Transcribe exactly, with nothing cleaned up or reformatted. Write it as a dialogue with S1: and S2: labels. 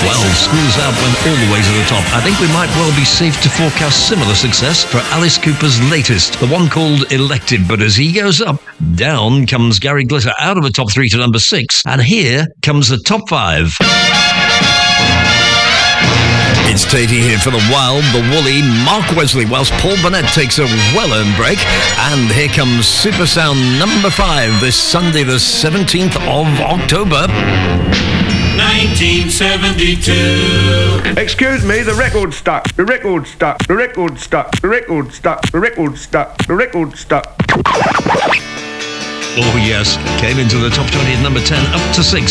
S1: Well, school's out went all the way to the top. I think we might well be safe to forecast similar success for Alice Cooper's latest, the one called Elected. But as he goes up, down comes Gary Glitter out of the top three to number six. And here comes the top five. It's Tatey here for the wild, the woolly Mark Wesley, whilst Paul Burnett takes a well-earned break. And here comes Super Sound number five this Sunday, the seventeenth of October.
S2: nineteen seventy-two.
S3: Excuse me, the record's stuck. The record's stuck. The record's stuck. The record's stuck. The record's stuck. The record's stuck.
S1: Oh yes, came into the top twenty at number ten, up to six.